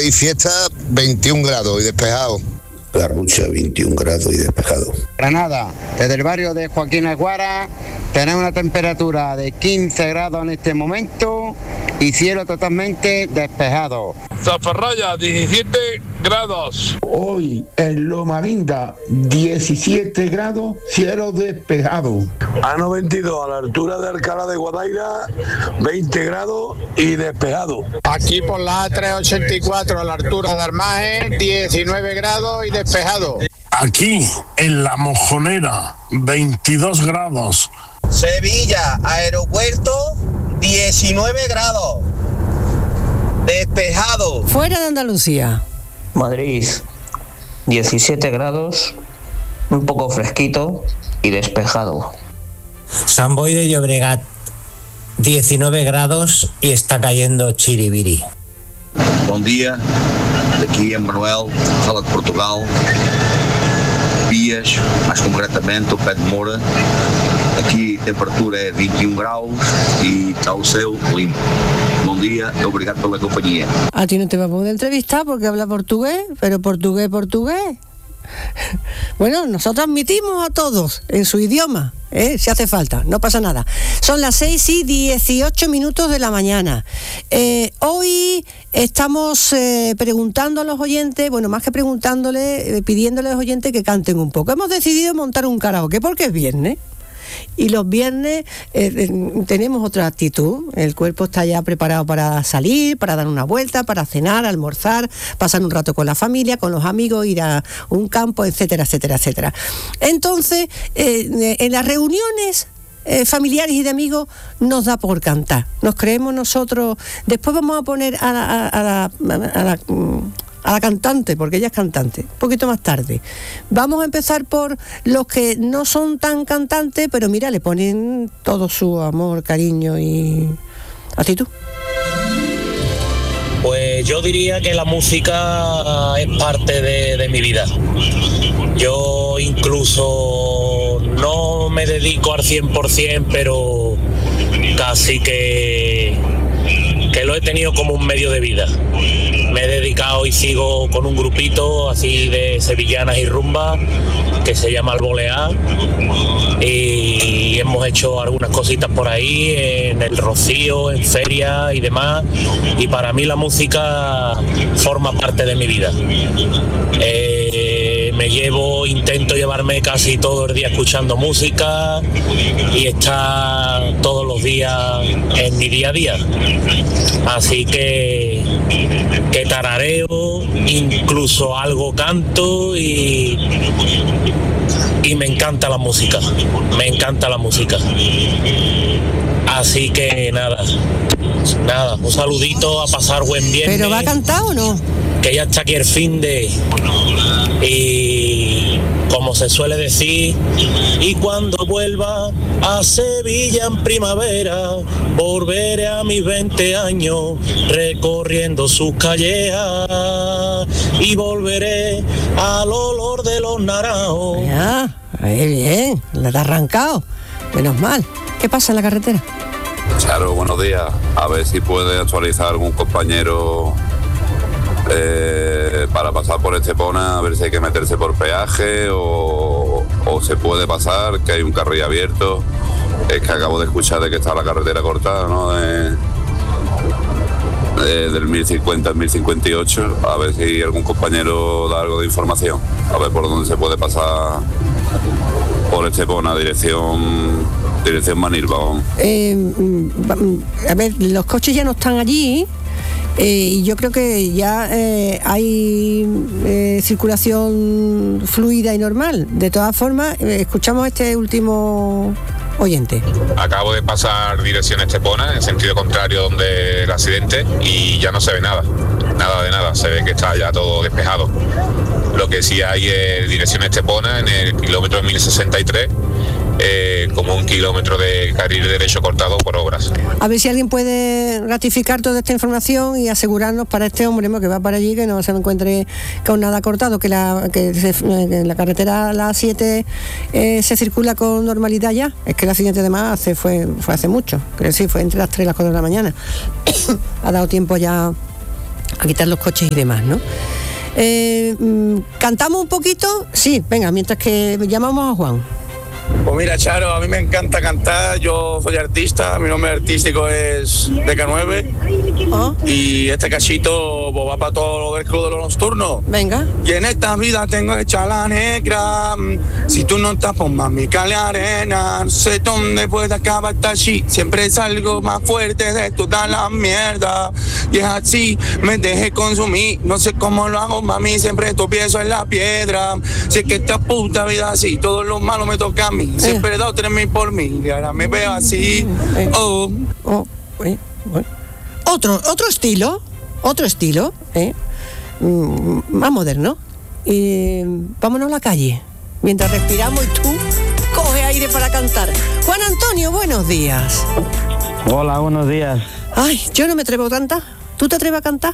y Fiesta 21 grados y despejado. La Rucha 21 grados y despejado. Granada, desde el barrio de Joaquín Aguara, tenemos una temperatura de 15 grados en este momento y cielo totalmente despejado. Zafarraya, 17 grados. Hoy en Loma Linda, 17 grados, cielo despejado. Ano 22, a la altura de Alcalá de Guadaira, 20 grados y despejado. Aquí por la A384, a la altura de Armaje, 19 grados y despejado. Aquí, en La Mojonera, 22 grados. Sevilla, aeropuerto, 19 grados. Despejado. Fuera de Andalucía. Madrid, 17 grados, un poco fresquito y despejado. Sant Boi de Llobregat, 19 grados y está cayendo chiribiri. Bom dia, daqui é Manuel, fala de Portugal. Vias, mais concretamente o Pé de Moura. Aqui a temperatura é 21 graus e está o céu limpo. Bom dia, obrigado pela companhia. A ti no te va a poder entrevistar porque habla portugués, pero portugués. Bueno, nosotros admitimos a todos en su idioma, si hace falta, no pasa nada. Son las 6:18 de la mañana. Hoy estamos preguntando a los oyentes, bueno, más que preguntándole, pidiéndole a los oyentes que canten un poco. Hemos decidido montar un karaoke porque es viernes. Y los viernes tenemos otra actitud, el cuerpo está ya preparado para salir, para dar una vuelta, para cenar, almorzar, pasar un rato con la familia, con los amigos, ir a un campo, etcétera, etcétera, etcétera. Entonces, en las reuniones familiares y de amigos nos da por cantar, nos creemos nosotros. Después vamos a poner a la cantante, porque ella es cantante, un poquito más tarde. Vamos a empezar por los que no son tan cantantes, pero mira, le ponen todo su amor, cariño y actitud. Pues yo diría que la música es parte de mi vida. Yo incluso no me dedico al 100%, pero casi que lo he tenido como un medio de vida. Me he dedicado y sigo con un grupito así de sevillanas y rumba que se llama Alboleá y hemos hecho algunas cositas por ahí en el Rocío, en feria y demás, y para mí la música forma parte de mi vida. Intento llevarme casi todo el día escuchando música y estar todos los días en mi día a día. Así que tarareo, incluso algo canto y me encanta la música, Así que nada, un saludito, a pasar buen viernes. ¿Pero va a cantar o no? Que ya está aquí el fin de... Y como se suele decir, y cuando vuelva a Sevilla en primavera, volveré a mis 20 años recorriendo sus callejas y volveré al olor de los naranjos. Ya, ahí bien, le has arrancado, menos mal. ¿Qué pasa en la carretera? Charo, buenos días. A ver si puede actualizar algún compañero para pasar por Estepona, a ver si hay que meterse por peaje o se puede pasar, que hay un carril abierto. Es que acabo de escuchar de que está la carretera cortada, ¿no? Del 1050 al 1058, a ver si algún compañero da algo de información, a ver por dónde se puede pasar por Estepona, dirección Manilva. A ver, los coches ya no están allí. Y yo creo que ya hay circulación fluida y normal. De todas formas, escuchamos este último oyente. Acabo de pasar dirección Estepona, en sentido contrario donde el accidente, y ya no se ve nada de nada, se ve que está ya todo despejado. Lo que sí hay es dirección Estepona en el kilómetro 1063, como 1 kilómetro de carril derecho cortado por obras. A ver si alguien puede ratificar toda esta información y asegurarnos para este hombre que va para allí, que no se encuentre con nada cortado, que la carretera, la A7, se circula con normalidad ya. Es que el accidente además fue hace mucho, creo que sí, fue entre las 3 y las 4 de la mañana. Ha dado tiempo ya a quitar los coches y demás, ¿no? ¿Cantamos un poquito? Sí, venga, mientras que llamamos a Juan. Pues mira, Charo, a mí me encanta cantar, yo soy artista, mi nombre artístico es DK9 y este cachito pues, va para todo lo del Club de los Nocturnos. Venga. Y en esta vida tengo hecha la negra, si tú no estás pues mami cale arena, no sé dónde puede acabar esta shit, siempre salgo más fuerte de toda la mierda y es así, me dejé consumir, no sé cómo lo hago mami, siempre tropiezo en la piedra, si es que esta puta vida así, todo lo malo me toca a mí. Siempre he dado 3.000 por mí y ahora me veo así. Otro estilo, más moderno. Vámonos a la calle mientras respiramos y tú coge aire para cantar. Juan Antonio, buenos días. Hola, buenos días. Ay, yo no me atrevo a cantar. ¿Tú te atreves a cantar?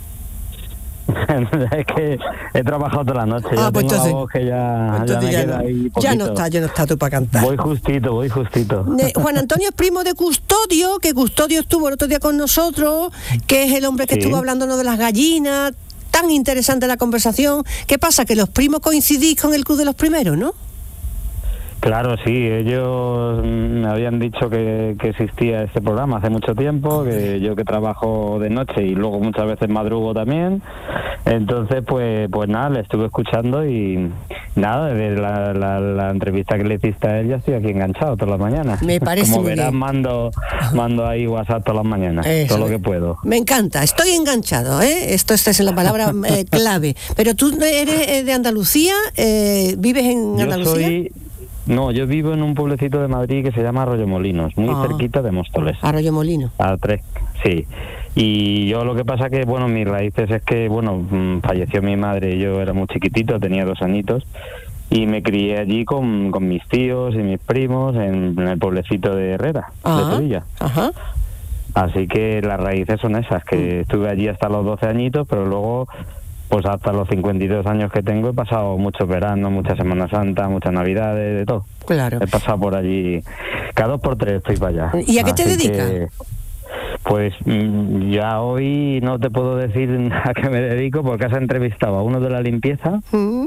Es que he trabajado toda la noche, ya pues tengo entonces, la voz que ya me queda ahí poquito. Ya no está tú para cantar. Voy justito. Juan Antonio es primo de Custodio, que Custodio estuvo el otro día con nosotros, que es el hombre que estuvo hablándonos de las gallinas. Tan interesante la conversación. ¿Qué pasa? Que los primos coincidís con el Club de los Primeros, ¿no? Claro, sí, ellos me habían dicho que existía este programa hace mucho tiempo, que yo que trabajo de noche y luego muchas veces madrugo también, entonces pues nada, le estuve escuchando y nada, desde la entrevista que le hiciste a él ya estoy aquí enganchado todas las mañanas. Me parece como muy verás, bien. mando ahí WhatsApp todas las mañanas, Eso, todo lo que puedo. Me encanta, estoy enganchado, ¿eh? Esta es la palabra clave. Pero tú eres de Andalucía, ¿vives en Andalucía? Yo vivo en un pueblecito de Madrid que se llama Arroyomolinos, muy cerquita de Móstoles. Arroyomolinos. A 3, sí. Y yo lo que pasa que, mis raíces es que, falleció mi madre, yo era muy chiquitito, tenía 2 añitos, y me crié allí con mis tíos y mis primos en el pueblecito de Herrera, de Sevilla. Ajá. Así que las raíces son esas, que estuve allí hasta los 12 añitos, pero luego... Pues hasta los 52 años que tengo he pasado muchos veranos, muchas Semana Santa, muchas Navidades, de todo. Claro. He pasado por allí, cada 2 por 3 estoy para allá. ¿Y a qué te dedicas? Pues ya hoy no te puedo decir a qué me dedico porque has entrevistado a uno de la limpieza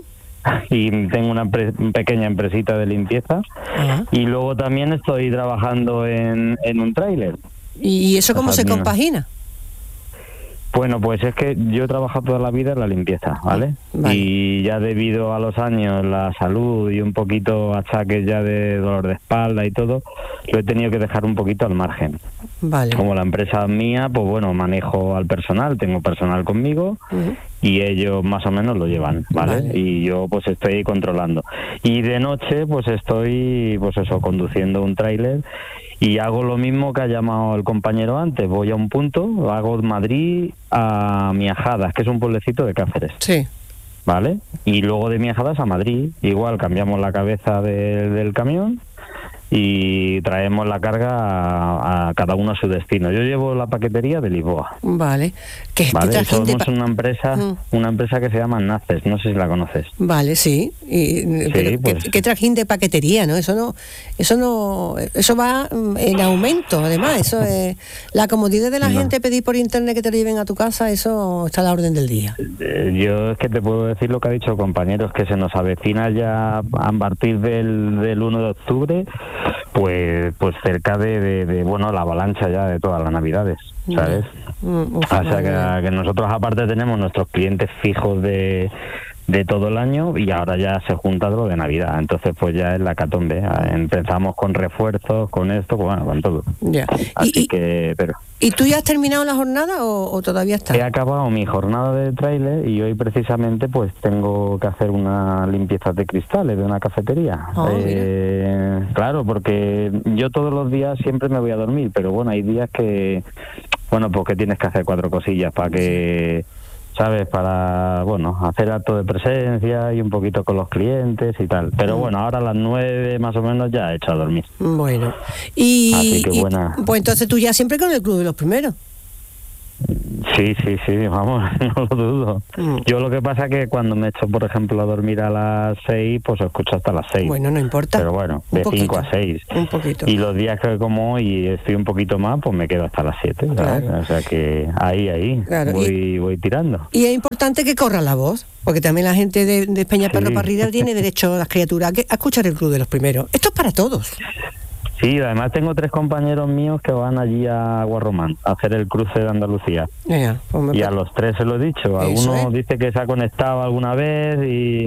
y tengo una pequeña empresita de limpieza y luego también estoy trabajando en un tráiler. ¿Y eso cómo se compagina? Bueno, pues es que yo he trabajado toda la vida en la limpieza, ¿vale? Y ya debido a los años, la salud y un poquito achaques ya de dolor de espalda y todo, lo he tenido que dejar un poquito al margen. Vale. Como la empresa mía, pues manejo al personal, tengo personal conmigo y ellos más o menos lo llevan, ¿vale? Y yo pues estoy controlando. Y de noche pues estoy, conduciendo un tráiler y hago lo mismo que ha llamado el compañero antes. Voy a un punto, hago Madrid a Miajadas, que es un pueblecito de Cáceres. Sí. ¿Vale? Y luego de Miajadas a Madrid, igual cambiamos la cabeza del camión y traemos la carga a cada uno a su destino. Yo llevo la paquetería de Lisboa. Vale. ¿Vale? Somos una empresa que se llama Naces, no sé si la conoces. Vale, sí. Pero ¿qué trajín de paquetería, no? Eso va en aumento, además. Eso es la comodidad de la gente, pedir por internet que te lo lleven a tu casa, eso está a la orden del día. Yo es que te puedo decir lo que ha dicho compañeros, que se nos avecina ya a partir del 1 de octubre, pues cerca de la avalancha ya de todas las Navidades, ¿sabes? O sea que nosotros aparte tenemos nuestros clientes fijos de todo el año y ahora ya se junta lo de Navidad, entonces pues ya es la catombe. Empezamos con refuerzos, con esto, con todo. Ya. ¿Y tú ya has terminado la jornada o todavía estás? He acabado mi jornada de tráiler y hoy precisamente pues tengo que hacer una limpieza de cristales de una cafetería. Claro, porque yo todos los días siempre me voy a dormir, pero hay días que pues que tienes que hacer 4 cosillas para que, ¿sabes? Para, hacer acto de presencia y un poquito con los clientes y tal. Pero ahora a las 9 más o menos ya he hecho a dormir. Bueno. Así que buena. Pues entonces tú ya siempre con el Club de los Primeros. Sí, vamos, no lo dudo. Yo lo que pasa es que cuando me echo, por ejemplo, a dormir a las 6, pues escucho hasta las 6. Bueno, no importa. Pero bueno, de 5 a 6. Un poquito. Y los días que como hoy estoy un poquito más, pues me quedo hasta las 7. Claro. O sea que ahí, claro. voy tirando. Y es importante que corra la voz, porque también la gente de Peñaperro Parrilla tiene derecho, las criaturas, a escuchar el Club de los Primeros. Esto es para todos. Sí, además tengo 3 compañeros míos que van allí a Guarromán a hacer el cruce de Andalucía. Y a los 3 se lo he dicho. Alguno dice que se ha conectado alguna vez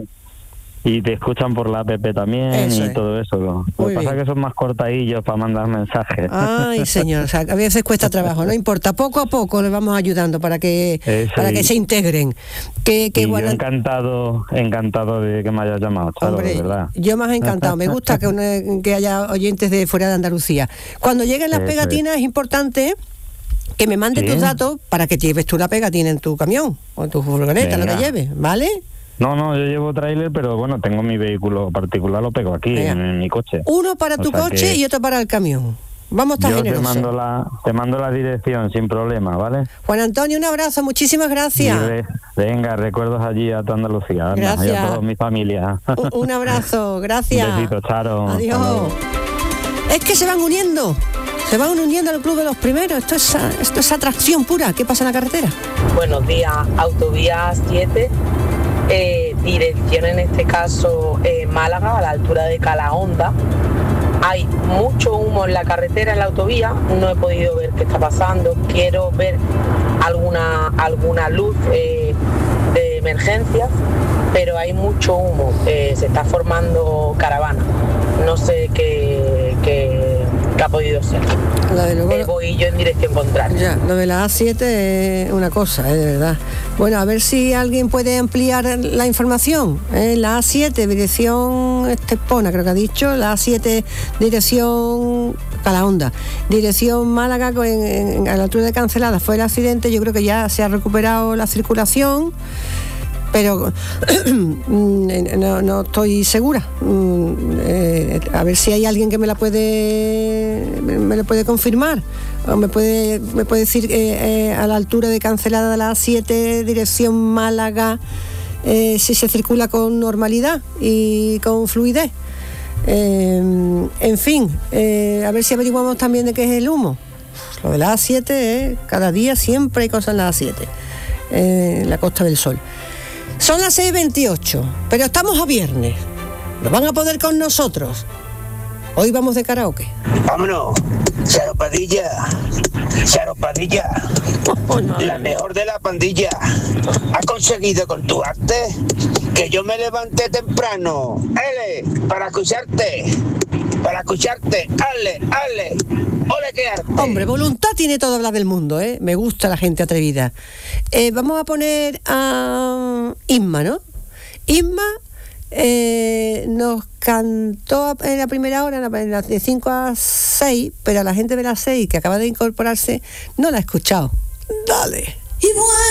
y te escuchan por la app también todo eso. Lo que pasa es que son más cortadillos para mandar mensajes. Ay, señor, o sea, a veces cuesta trabajo, no importa, poco a poco les vamos ayudando para que se integren. Yo encantado de que me hayas llamado, Charo, de verdad. Yo más encantado, me gusta que haya oyentes de fuera de Andalucía. Cuando lleguen las pegatinas es importante que me mandes tus datos para que lleves tú la pegatina en tu camión o en tu furgoneta, lo que lleves, ¿vale? No, yo llevo tráiler, pero bueno, tengo mi vehículo particular, lo pego aquí, en mi coche. Uno para tu coche y otro para el camión. Vamos a estar generosos. Te mando la dirección sin problema, ¿vale? Juan Antonio, un abrazo, muchísimas gracias. Venga, recuerdos allí a tu Andalucía. Gracias. Y a toda mi familia. Un abrazo, gracias. Un besito, Charo. Adiós. Es que se van uniendo al Club de los Primeros. Esto es atracción pura. ¿Qué pasa en la carretera? Buenos días, autovía 7. Dirección en este caso Málaga, a la altura de Calahonda. Hay mucho humo en la carretera, en la autovía. No he podido ver qué está pasando. Quiero ver alguna luz de emergencias, pero hay mucho humo. Se está formando caravana. No sé qué ha podido ser. Voy yo en dirección contraria. Ya, lo de la A7 es una cosa, de verdad. Bueno, a ver si alguien puede ampliar la información. La A7, dirección Estepona, creo que ha dicho. La A7, dirección Calahonda. Dirección Málaga, a la altura de Cancelada. Fue el accidente, yo creo que ya se ha recuperado la circulación, pero no estoy segura. A ver si hay alguien que me lo puede confirmar, o me puede decir a la altura de Cancelada de la A7, dirección Málaga, si se circula con normalidad y con fluidez. En fin, a ver si averiguamos también de qué es el humo. Lo de la A7, cada día siempre hay cosas en la A7, en la Costa del Sol. Son las 6:28, pero estamos a viernes. ¿No van a poder con nosotros? Hoy vamos de karaoke. Vámonos, Charo Padilla, la mejor de la pandilla. ¿Has conseguido con tu arte que yo me levanté temprano? Para escucharte. Ale, ole que arte. Hombre, voluntad tiene toda la del mundo, ¿eh? Me gusta la gente atrevida. Vamos a poner a Isma, ¿no? Isma nos cantó en la primera hora, de 5 a 6, pero a la gente de las 6 que acaba de incorporarse no la ha escuchado. Dale. Y bueno.